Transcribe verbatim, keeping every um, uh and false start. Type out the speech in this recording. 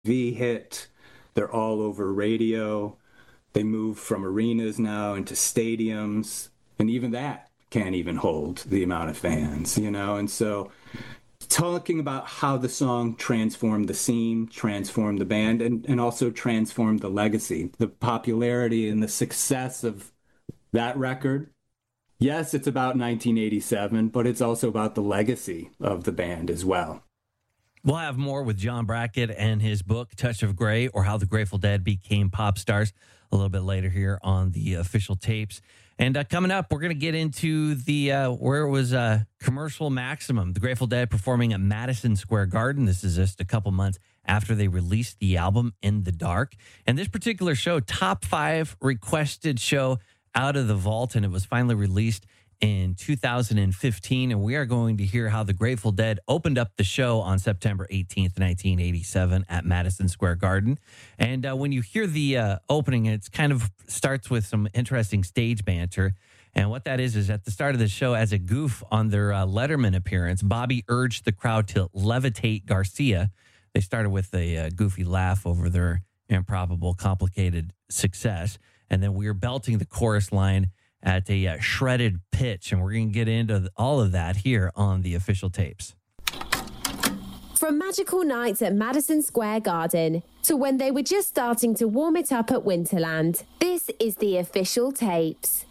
V hit. They're all over radio. They move from arenas now into stadiums, and even that can't even hold the amount of fans, you know? And so talking about how the song transformed the scene, transformed the band, and, and also transformed the legacy, the popularity and the success of that record. Yes, it's about nineteen eighty-seven, but it's also about the legacy of the band as well. We'll have more with John Brackett and his book, Touch of Grey, or How the Grateful Dead Became Pop Stars, a little bit later here on the official tapes. And uh, coming up, we're going to get into the uh, where it was uh, commercial maximum. The Grateful Dead performing at Madison Square Garden. This is just a couple months after they released the album In the Dark. And this particular show, top five requested show out of the vault, and it was finally released in two thousand fifteen, and we are going to hear how the Grateful Dead opened up the show on September eighteenth, nineteen eighty-seven at Madison Square Garden. And uh, when you hear the uh, opening, it kind of starts with some interesting stage banter. And what that is, is at the start of the show, as a goof on their uh, Letterman appearance, Bobby urged the crowd to levitate Garcia. They started with a uh, goofy laugh over their improbable, complicated success. And then we were belting the chorus line at a uh, shredded pitch, and we're going to get into all of that here on the official tapes. From magical nights at Madison Square Garden to when they were just starting to warm it up at Winterland, this is the official tapes.